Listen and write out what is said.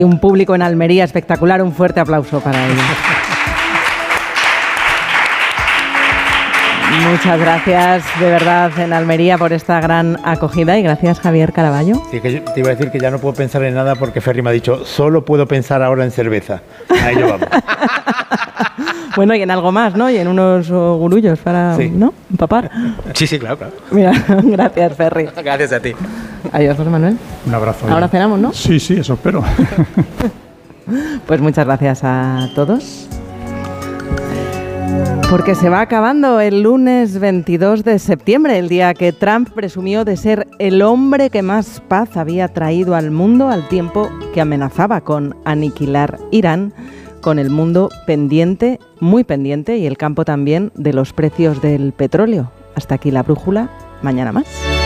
Un público en Almería espectacular, un fuerte aplauso para ellos. Muchas gracias de verdad en Almería por esta gran acogida y gracias Javier Caraballo. Sí, que te iba a decir que ya no puedo pensar en nada porque Ferri me ha dicho, solo puedo pensar ahora en cerveza. A ello vamos. Bueno, y en algo más, ¿no? Y en unos gurullos para, sí, ¿no? Empapar. Sí, claro. Mira, gracias Ferri. Gracias a ti. Adiós, José Manuel. Un abrazo. Ahora cenamos, ¿no? Sí, eso espero. Pues muchas gracias a todos. Porque se va acabando el lunes 22 de septiembre, el día que Trump presumió de ser el hombre que más paz había traído al mundo, al tiempo que amenazaba con aniquilar Irán, con el mundo pendiente, muy pendiente, y el campo también de los precios del petróleo. Hasta aquí la brújula, mañana más.